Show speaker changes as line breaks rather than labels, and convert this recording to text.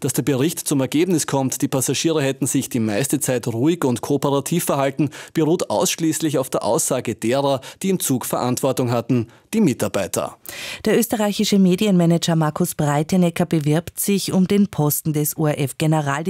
Dass der Bericht zum Ergebnis kommt, die Passagiere hätten sich die meiste Zeit ruhig und kooperativ verhalten, beruht ausschließlich auf der Aussage derer, die im Zug Verantwortung hatten, die Mitarbeiter.
Der österreichische Medienmanager Markus Breitenecker bewirbt sich um den Posten des ORF-Generaldirektors.